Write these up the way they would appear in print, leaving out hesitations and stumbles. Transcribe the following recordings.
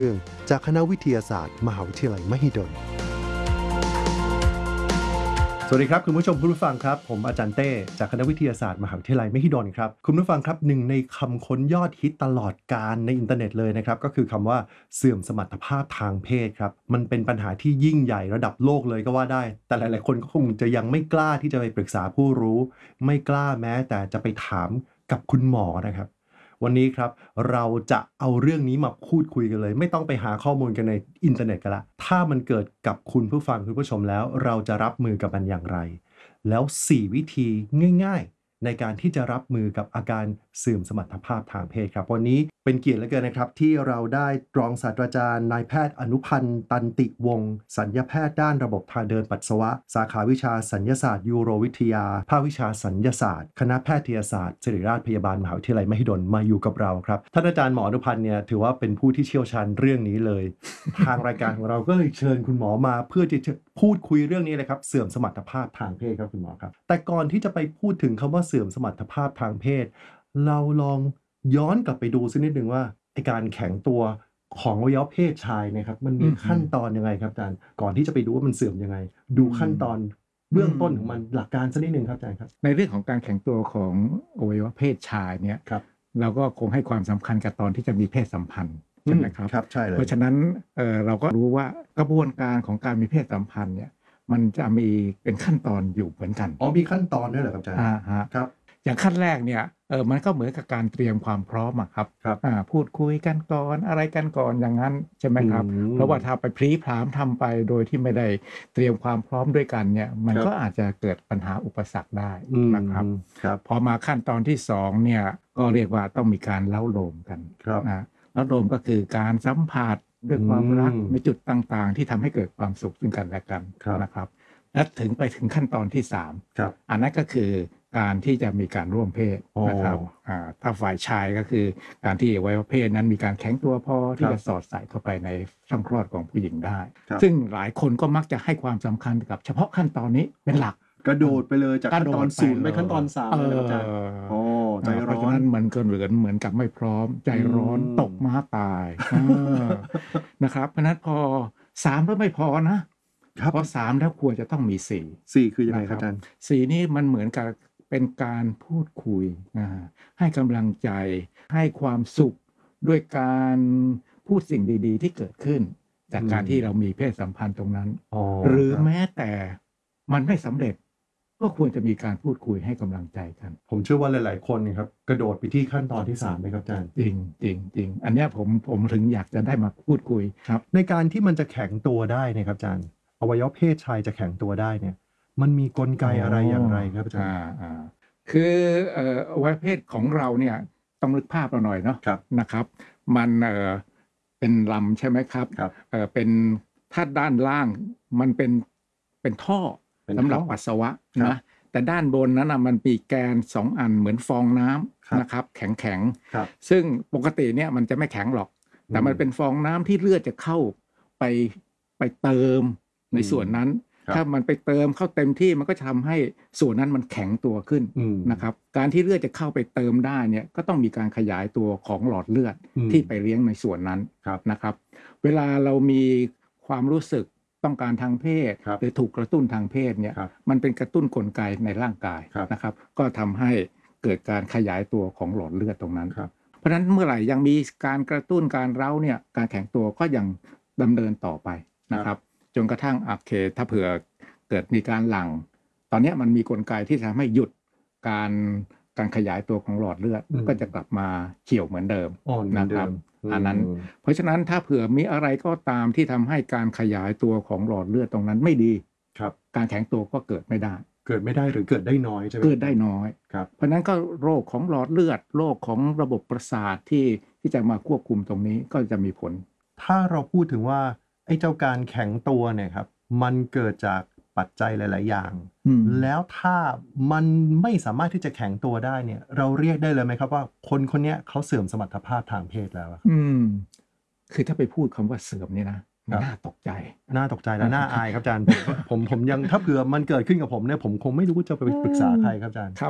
เรื่องจากคณะวิทยาศาสตร์มหาวิทยาลัยมหิดลสวัสดีครับคุณผู้ชมคุณผู้ฟังครับผมอาจารย์เต้จากคณะวิทยาศาสตร์มหาวิทยาลัยมหิดลครับคุณผู้ฟังครับหนึ่งในคำค้นยอดฮิตตลอดกาลในอินเทอร์เน็ตเลยนะครับก็คือคำว่าเสื่อมสมรรถภาพทางเพศครับมันเป็นปัญหาที่ยิ่งใหญ่ระดับโลกเลยก็ว่าได้แต่หลายๆคนก็คงจะยังไม่กล้าที่จะไปปรึกษาผู้รู้ไม่กล้าแม้แต่จะไปถามกับคุณหมอนะครับวันนี้ครับเราจะเอาเรื่องนี้มาพูดคุยกันเลยไม่ต้องไปหาข้อมูลกันในอินเทอร์เน็ตกันละถ้ามันเกิดกับคุณผู้ฟังคุณผู้ชมแล้วเราจะรับมือกับมันอย่างไรแล้ว4วิธีง่ายๆในการที่จะรับมือกับอาการเสื่อมสมรรถภาพทางเพศครับวันนี้เป็นเกียรติเหลือเกินนะครับที่เราได้รองศาสตราจารย์นายแพทย์อนุพันธ์ตันติวงศ์ศัลยแพทย์ด้านระบบทางเดินปัสสาวะสาขาวิชาศัลยศาสตร์ยูโรวิทยาภาควิชาศัลยศาสตร์คณะแพทยศาสตร์ศิริราชพยาบาลมหาวิทยาลัยมหิดลมาอยู่กับเราครับท่านอาจารย์หมออนุพันธ์เนี่ยถือว่าเป็นผู้ที่เชี่ยวชาญเรื่องนี้เลย ทางรายการของเราก็เลยเชิญคุณหมอมาเพื่อที่จะพูดคุยเรื่องนี้เลยครับเสื่อมสมรรถภาพทางเพศครับคุณหมอครับแต่ก่อนที่จะไปพูดถึงคำว่าเสื่อมสมรรถภาพทางเพศเราลองย้อนกลับไปดูสักนิดหนึ่งว่าไอ้การแข็งตัวของอวัยวะเพศชายนะครับมันมีขั้นตอนยังไงครับอาจารย์ก่อนที่จะไปดูว่ามันเสื่อมยังไงดูขั้นตอนเบื้องต้นของมันหลักการสักนิดหนึ่งครับอาจารย์ครับในเรื่องของการแข็งตัวของอวัยวะเพศชายเนี่ยเราก็คงให้ความสำคัญกับตอนที่จะมีเพศสัมพันธ์ใช่ไหมครับครับใช่เลยเพราะฉะนั้นเราก็รู้ว่ากระบวนการของการมีเพศสัมพันธ์เนี่ยมันจะมีเป็นขั้นตอนอยู่เหมือนกันมีขั้นตอนด้วยเหรอครับอาจารย์ครับอย่างขั้นแรกเนี่ยมันก็เหมือนกับการเตรียมความพร้อมครับพูดคุยกันก่อนอะไรกันก่อนอย่างนั้นใช่ไหมครับเพราะว่าถ้าไปพลีพรามทำไปโดยที่ไม่ได้เตรียมความพร้อมด้วยกันเนี่ยมันก็อาจจะเกิดปัญหาอุปสรรคได้นะครับพอมาขั้นตอนที่2เนี่ยก็เรียกว่าต้องมีการเล้าโลมกันเล้าโลมก็คือการสัมผัสด้วยความรักในจุดต่างๆที่ทำให้เกิดความสุขซึ่งกันและกันนะครับและไปถึงขั้นตอนที่3อันนั้นก็คือการที่จะมีการร่วมเพศนะครับถ้าฝ่ายชายก็คือการที่อวัยวะเพศนั้นมีการแข็งตัวพอที่จะสอดใส่เข้าไปในช่องคลอดของผู้หญิงได้ซึ่งหลายคนก็มักจะให้ความสำคัญกับเฉพาะขั้นตอนนี้เป็นหลักกระโดดไปเลยจากขั้นตอน0ไปขั้นตอน3เลยอาจารย์ใจร้อนเพราะฉะนั้นมันก็เหมือนกับไม่พร้อมใจร้อนตกม้าตายนะครับเพราะนั้นพอ3แล้วไม่พอนะพอ3แล้วควรจะต้องมี4 คือยังไงครับอาจารย์ 4นี่มันเหมือนกับเป็นการพูดคุยให้กำลังใจให้ความสุขด้วยการพูดสิ่งดีๆที่เกิดขึ้นจากการที่เรามีเพศสัมพันธ์ตรงนั้นหรือแม้แต่มันไม่สำเร็จก็ควรจะมีการพูดคุยให้กำลังใจกันผมเชื่อว่าหลายๆคนครับกระโดดไปที่ขั้นตอนที่3ไหมครับอาจารย์จริงอันนี้ผมถึงอยากจะได้มาพูดคุยครับในการที่มันจะแข็งตัวได้นะครับอาจารย์อวัยวะเพศชายจะแข็งตัวได้เนี่ยมันมีกลไกอะไรอย่างไรครับอาจารย์คืออวัยวะเพศของเราเนี่ยต้องนึกภาพเราหน่อยเนาะนะครับมันเป็นลำใช่ไหมครับเป็นถ้าด้านล่างมันเป็นท่อสำหรับปัสสาวะนะแต่ด้านบนนั้นมันมีแกน2อันเหมือนฟองน้ำนะครับแข็งซึ่งปกติเนี่ยมันจะไม่แข็งหรอกแต่มันเป็นฟองน้ำที่เลือดจะเข้าไปเติมในส่วนนั้นถ้ามันไปเติมเข้าเต็มที่มันก็จะทำให้ส่วนนั้นมันแข็งตัวขึ้นนะครับการที่เลือดจะเข้าไปเติมได้เนี่ยก็ต้องมีการขยายตัวของหลอดเลือดที่ไปเลี้ยงในส่วนนั้นนะครับเวลาเรามีความรู้สึกต้องการทางเพศหรือถูกกระตุ้นทางเพศเนี่ยมันเป็นกระตุ้นกลไกในร่างกายนะครับก็ทำให้เกิดการขยายตัวของหลอดเลือดตรงนั้นเพราะฉะนั้นเมื่อไหร่ยังมีการกระตุ้นการเร้าเนี่ยการแข็งตัวก็ยังดำเนินต่อไปนะครับจนกระทั่งโอเคถ้าเผื่อเกิดมีการหลั่งตอนนี้มันมีกลไกที่ทำให้หยุดการขยายตัวของหลอดเลือดก็จะกลับมาเขียวเหมือนเดิมนะครับอันนั้นเพราะฉะนั้นถ้าเผื่อมีอะไรก็ตามที่ทำให้การขยายตัวของหลอดเลือดตรงนั้นไม่ดีการแข็งตัวก็เกิดไม่ได้หรือเกิดได้น้อยใช่ไหมเกิดได้น้อยเพราะนั้นก็โรคของหลอดเลือดโรคของระบบประสาทที่จะมาควบคุมตรงนี้ก็จะมีผลถ้าเราพูดถึงว่าไอ้เจ้าการแข็งตัวเนี่ยครับมันเกิดจากปัจจัยหลายๆอย่างแล้วถ้ามันไม่สามารถที่จะแข็งตัวได้เนี่ยเราเรียกได้เลยไหมครับว่าคนนี้เขาเสื่อมสมรรถภาพทางเพศแล้วคือถ้าไปพูดคำว่าเสื่อมนี่นะน่าตกใจและน่าอายครับอาจารย์ผมยังถ้าเผื่อมันเกิดขึ้นกับผมเนี่ยผมคงไม่รู้จะไปปรึกษาใครครับอาจารย์ครับ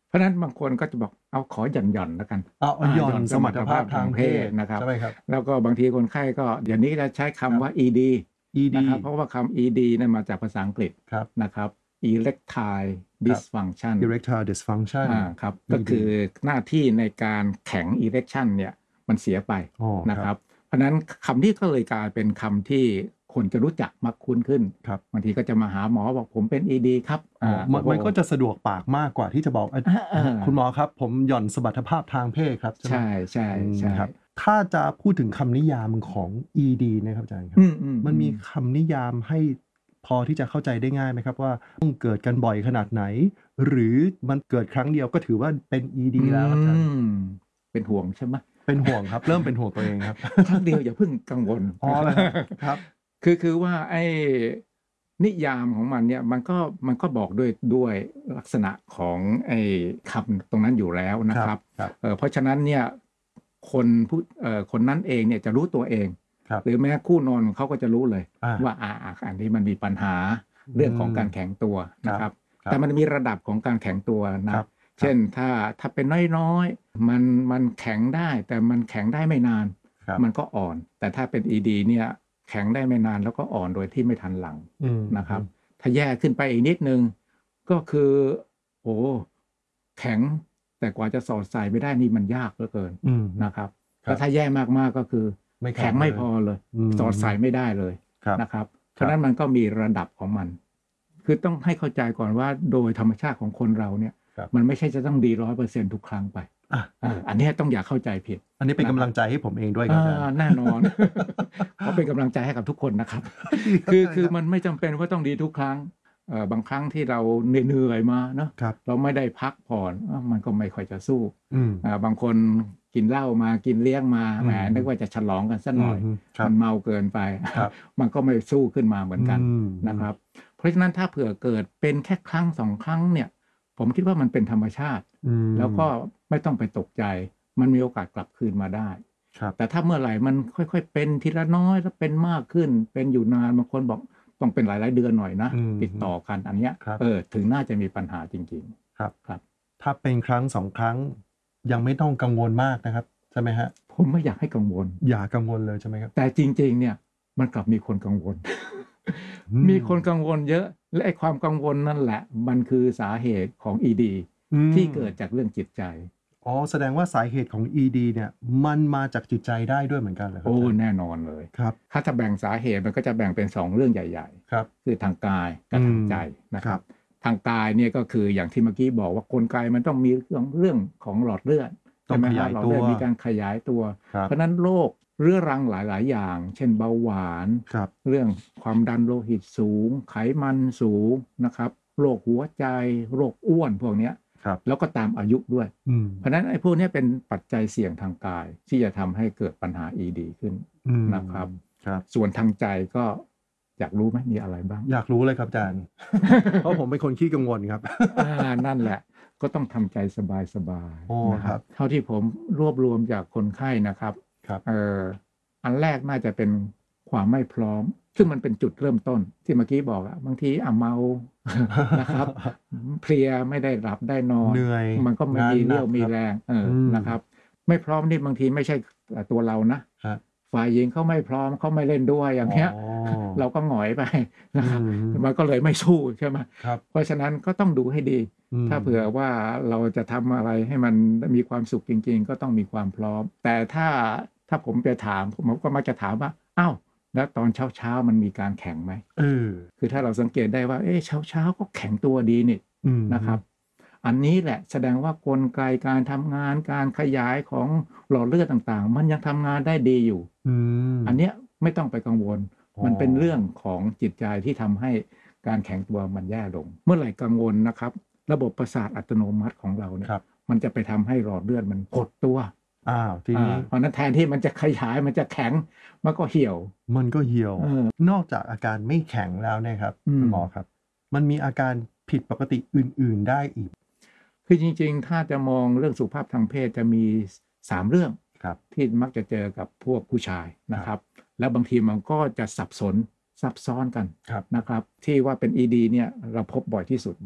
เพราะฉะนั้นบางคนก็จะบอกเอาขอหย่อนๆแล้วกันหย่อนสมรรถภาพทางเพศนะครับใช่ไหมครับแล้วก็บางทีคนไข้ก็เดี๋ยวนี้จะใช้คำว่า ED นะครับเพราะว่าคำ ED นั้นมาจากภาษาอังกฤษนะครับ erectile dysfunction erectile dysfunction ครับก็คือหน้าที่ในการแข็ง erection เนี่ยมันเสียไปนะครับเพราะนั้นคำที่ก็เลยกลายเป็นคำที่คนจะรู้จักมักคุ้นขึ้นบางทีก็จะมาหาหมอบอกผมเป็น ED ครับมันก็จะสะดวกปากมากกว่าที่จะบอกคุณหมอครับผมหย่อนสมรรถภาพทางเพศครับใช่ใช่ใช่ครับถ้าจะพูดถึงคำนิยามของ ED นะครับอาจารย์ครับมันมีคำนิยามให้พอที่จะเข้าใจได้ง่ายไหมครับว่าต้องเกิดกันบ่อยขนาดไหนหรือมันเกิดครั้งเดียวก็ถือว่าเป็น ED แล้วอาจารย์เป็นห่วงใช่ไหมเป็นห่วงครับเริ่มเป็นห่วงตัวเองครับครั้งเดียวอย่าเพิ่งกังวลครับคือว่าไอ้นิยามของมันเนี่ยมันก็บอกด้วยลักษณะของไอ้คำตรงนั้นอยู่แล้วนะครับเพราะฉะนั้นเนี่ยคนนั้นเองเนี่ยจะรู้ตัวเองหรือแม้คู่นอนเขาก็จะรู้เลยว่าอันนี้มันมีปัญหาเรื่องของการแข็งตัวนะครับแต่มันมีระดับของการแข็งตัวนะเช่นถ้าเป็นน้อยๆมันแข็งได้แต่มันแข็งได้ไม่นานมันก็อ่อนแต่ถ้าเป็น ED เนี่ยแข็งได้ไม่นานแล้วก็อ่อนโดยที่ไม่ทันหลังนะครับถ้าแย่ขึ้นไปอีกนิดนึงก็คือแข็งแต่กว่าจะสอดใส่ไม่ได้นี่มันยากเหลือเกินนะครับแล้วถ้าแย่มากๆก็คือแข็งไม่พอเลยสอดใส่ไม่ได้เลยนะครับเพราะนั้นมันก็มีระดับของมันคือต้องให้เข้าใจก่อนว่าโดยธรรมชาติของคนเราเนี่ยมันไม่ใช่จะต้องดี 100% ทุกครั้งไปอันนี้ต้องอย่าเข้าใจผิดอันนี้เป็นกำลังใจให้ผมเองด้วยครับแน่นอนเพราะเป็นกำลังใจให้กับทุกคนนะครับคือมันไม่จำเป็นว่าต้องดีทุกครั้งบางครั้งที่เราเหนื่อยมาเนาะเราไม่ได้พักผ่อนมันก็ไม่ค่อยจะสู้บางคนกินเหล้ามากินเลี้ยงมาแหมนึกว่าจะฉลองกันสักหน่อยมันเมาเกินไปมันก็ไม่สู้ขึ้นมาเหมือนกันนะครับเพราะฉะนั้นถ้าเผื่อเกิดเป็นแค่ครั้ง2 ครั้งเนี่ยผมคิดว่ามันเป็นธรรมชาติแล้วก็ไม่ต้องไปตกใจมันมีโอกาสกลับคืนมาได้แต่ถ้าเมื่อไหร่มันค่อยๆเป็นทีละน้อยแล้วเป็นมากขึ้นเป็นอยู่นานบางคนบอกต้องเป็นหลายๆเดือนหน่อยนะติดต่อกันอันเนี้ยถึงน่าจะมีปัญหาจริงๆครับถ้าเป็นครั้ง2 ครั้งยังไม่ต้องกังวลมากนะครับใช่ไหมฮะผมไม่อยากให้กังวลอย่ากังวลเลยใช่ไหมครับแต่จริงๆเนี่ยมันกลับมีคนกังวลมีคนกังวลเยอะและไอ้ความกังวลนั่นแหละมันคือสาเหตุของ ED ที่เกิดจากเรื่องจิตใจแสดงว่าสาเหตุของ ED เนี่ยมันมาจากจิตใจได้ด้วยเหมือนกันเหรอครับแน่นอนเลยครับถ้าแบ่งสาเหตุมันก็จะแบ่งเป็น2เรื่องใหญ่ๆครับคือทางกายกับทางใจนะครับทางกายเนี่ยก็คืออย่างที่เมื่อกี้บอกว่ากลไกมันต้องมีเรื่องของหลอดเลือดต้องขยายตัวมีการขยายตัวเพราะนั้นโรคเรื้อรังหลายๆอย่างเช่นเบาหวานเรื่องความดันโลหิตสูงไขมันสูงนะครับโรคหัวใจโรคอ้วนพวกนี้แล้วก็ตามอายุด้วยเพราะนั้นไอ้พวกนี้เป็นปัจจัยเสี่ยงทางกายที่จะทำให้เกิดปัญหา ED ขึ้นนะครับส่วนทางใจก็อยากรู้ไหมมีอะไรบ้างอยากรู้เลยครับอาจารย์ เพราะผมเป็นคนขี้กังวลครับนั่นแหละก็ต้องทำใจสบายๆนะครับเท่าที่ผมรวบรวมจากคนไข้นะครับอันแรกน่าจะเป็นความไม่พร้อมซึ่งมันเป็นจุดเริ่มต้นที่เมื่อกี้บอกบางทีเมานะครับเพลียไม่ได้หลับได้นอนเหนื่อยมันก็ไม่มีเรี่ยวมีแรงนะครับไม่พร้อมนี่บางทีไม่ใช่ตัวเรานะฝ่ายหญิงเขาไม่พร้อมเขาไม่เล่นด้วยอย่างเงี้ยเราก็หงอยไปนะครับมันก็เลยไม่สู้ใช่ไหมเพราะฉะนั้นก็ต้องดูให้ดีถ้าเผื่อว่าเราจะทำอะไรให้มันมีความสุขจริงๆก็ต้องมีความพร้อมแต่ถ้าผมไปถามผมก็มักจะถามว่าอ้าวแล้วตอนเช้ามันมีการแข่งไหมคือถ้าเราสังเกตได้ว่าเช้าก็แข็งตัวดีนี่นะครับอันนี้แหละแสดงว่ากลไกการทำงานการขยายของหลอดเลือดต่างๆมันยังทำงานได้ดีอยู่อันเนี้ยไม่ต้องไปกังวลมันเป็นเรื่องของจิตใจที่ทำให้การแข็งตัวมันแย่ลงเมื่อไหร่กังวลนะครับระบบประสาทอัตโนมัติของเราเนี่ยมันจะไปทำให้หลอดเลือดมันหดตัวทีนี้เพราะนั้นแทนที่มันจะขยายมันจะแข็งมันก็เหี่ยวนอกจากอาการไม่แข็งแล้วเนี่ยครับคุณหมอครับมันมีอาการผิดปกติอื่นๆได้อีกคือจริงๆถ้าจะมองเรื่องสุขภาพทางเพศจะมี3เรื่องที่มักจะเจอกับพวกผู้ชายนะครับแล้วบางทีมันก็จะซับซ้อนกันนะครับที่ว่าเป็น ED เนี่ยเราพบบ่อยที่สุดละ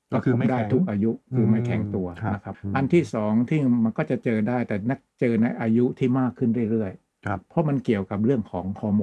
ก็คือไม่ได้แข็งทุกอายุคือไม่แข็งตัวครับนะครับอันที่สองที่มันก็จะเจอได้แต่นักเจอในอายุที่มากขึ้นเรื่อยครับๆเพราะมันเกี่ยวกับเรื่องของฮอร์โมน